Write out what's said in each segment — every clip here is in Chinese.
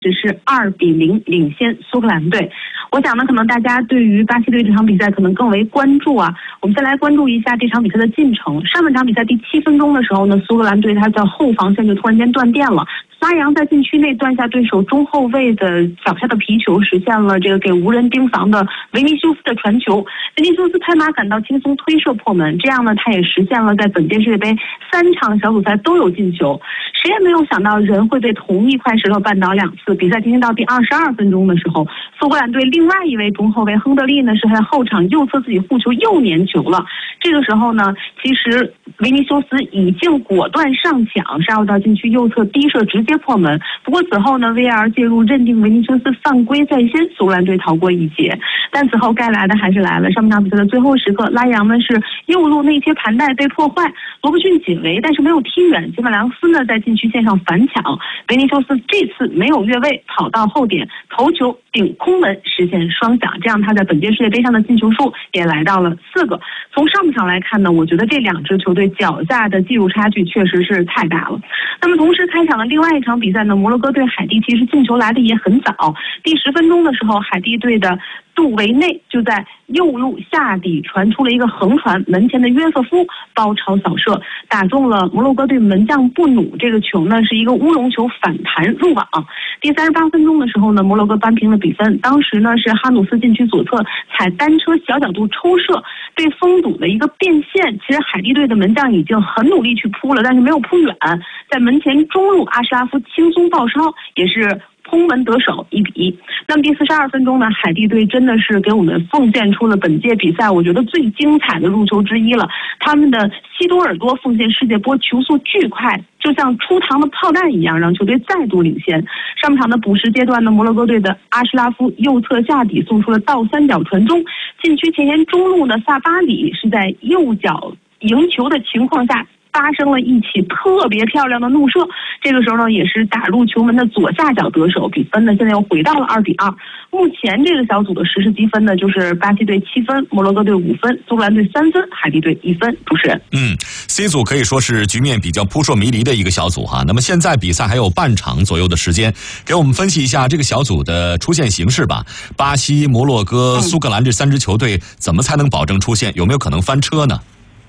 只是2-0领先苏格兰队。我想呢，可能大家对于巴西队这场比赛可能更为关注啊。我们先来关注一下这场比赛的进程。上半场比赛第7分钟的时候呢，苏格兰队他的后防线就突然间断电了。拉扬在禁区内断下对手中后卫的脚下的皮球，实现了这个给无人盯防的维尼修斯的传球。维尼修斯拍马赶到，轻松推射破门，这样呢，他也实现了在本届世界杯3场小组赛都有进球。谁也没有想到人会被同一块石头绊倒2次。比赛进行到第22分钟的时候，苏格兰队另外一位中后卫亨德利呢是在后场右侧自己护球又粘球了。这个时候呢，其实维尼修斯已经果断上抢，杀入到禁区右侧低射直接破门。不过此后呢 ，VAR 介入认定维尼修斯犯规在先，苏格兰队逃过一劫。但此后该来的还是来了。上半场比赛的最后时刻，拉扬呢是右路内切盘带被破坏，罗伯逊解围，但是没有踢远。吉马良斯呢在禁区线上反抢，维尼修斯这次没有越位，跑到后点头球顶空门实现双响，这样他在本届世界杯上的进球数也来到了4个。从上半场来看呢，我觉得这2支球队脚下的技术差距确实是太大了。那么同时开场的另外一场比赛呢，摩洛哥对海地其实进球来的也很早。第10分钟的时候，海地队的杜维内就在右路下底传出了一个横传，门前的约瑟夫包抄扫射，打中了摩洛哥队门将布努，这个球呢是一个乌龙球反弹入网。第38分钟的时候呢，摩洛哥扳平了比分。当时呢是哈努斯禁区左侧踩单车小角度抽射，被封堵的一个变线。其实海地队的门将已经很努力去扑了，但是没有扑远，在门前中路阿什拉夫轻松爆抄，也是空门得手1-1。那么第42分钟呢，海地队真的是给我们奉献出了本届比赛我觉得最精彩的入球之一了。他们的西多尔多奉献世界波球速巨快，就像出膛的炮弹一样，让球队再度领先。上半场的补时阶段呢，摩洛哥队的阿什拉夫右侧下底送出了倒三角传中，禁区前沿中路的萨巴里是在右脚赢球的情况下发生了一起特别漂亮的怒射，这个时候呢也是打入球门的左下角得手，比分呢现在又回到了2-2。目前这个小组的实时积分呢就是巴西队7分，摩洛哥队5分，苏格兰队3分，海地队1分。主持人 ，C 组可以说是局面比较扑朔迷离的一个小组哈。那么现在比赛还有半场左右的时间，给我们分析一下这个小组的出线形势吧。巴西、摩洛哥、苏格兰这3支球队怎么才能保证出线？有没有可能翻车呢？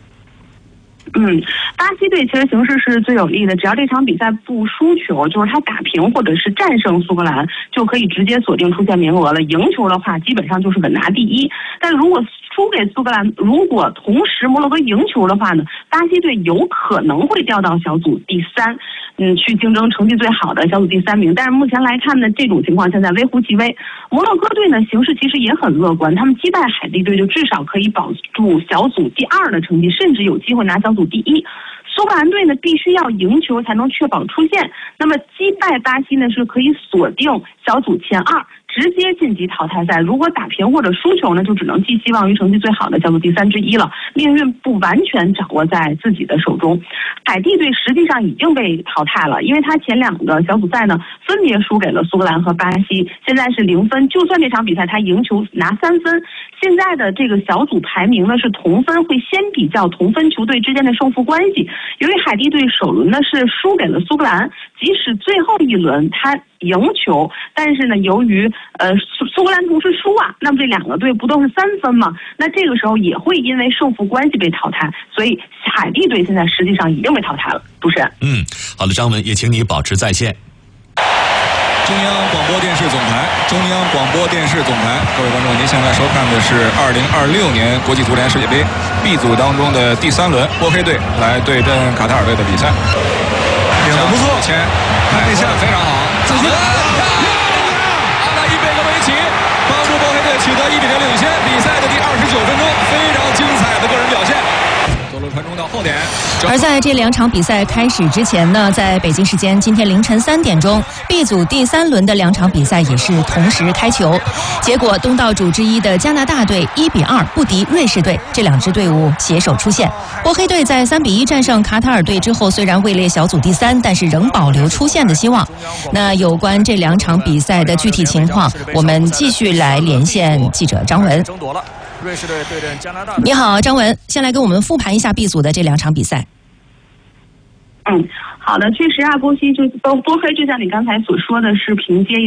巴西队其实形势是最有利的，只要这场比赛不输球，就是他打平或者是战胜苏格兰，就可以直接锁定出线名额了。赢球的话，基本上就是稳拿第1。但如果输给苏格兰，如果同时摩洛哥赢球的话呢，巴西队有可能会掉到小组第3，去竞争成绩最好的小组第3名。但是目前来看呢，这种情况现在微乎其微。摩洛哥队呢形势其实也很乐观，他们击败海地队就至少可以保住小组第2的成绩，甚至有机会拿小组第1。苏格兰队呢必须要赢球才能确保出线，那么击败巴西呢是可以锁定小组前2，直接晋级淘汰赛。如果打平或者输球呢，就只能寄希望于成绩最好的小组第3之一了，命运不完全掌握在自己的手中。海地队实际上已经被淘汰了，因为他前2个小组赛呢分别输给了苏格兰和巴西，现在是0分。就算这场比赛他赢球拿3分，现在的这个小组排名呢是同分，会先比较同分球队之间的胜负关系。由于海地队首轮呢是输给了苏格兰，即使最后一轮他赢球，但是呢由于苏格兰同时输啊，那么这2个队不都是3分吗？那这个时候也会因为胜负关系被淘汰，所以海地队现在实际上已经被淘汰了。主持人， 好的，张文，也请你保持在线。 中央广播电视总台，中央广播电视总台，各位观众，您现在收看的是2026年国际足联世界杯 B 组当中的第3轮，波黑队来对阵卡塔尔队的比赛。 点的不错， 内线非常好，自己阿拉伊贝格维奇帮助波黑队取得1-0领先。比赛的第29分钟，非常精彩的个人表现。左路传中到后点。 而在这2场比赛开始之前呢，在北京时间今天凌晨3点钟 ，B 组第3轮的2场比赛也是同时开球。结果东道主之一的加拿大队1-2不敌瑞士队，这2支队伍携手出线。波黑队在3-1战胜卡塔尔队之后，虽然位列小组第3，但是仍保留出线的希望。那有关这2场比赛的具体情况，我们继续来连线记者张文。 瑞士队对阵加拿大。 你好，张文，先来给我们复盘一下 B 组的这2场比赛。 好的，确实啊，波黑就像你刚才所说的，是凭借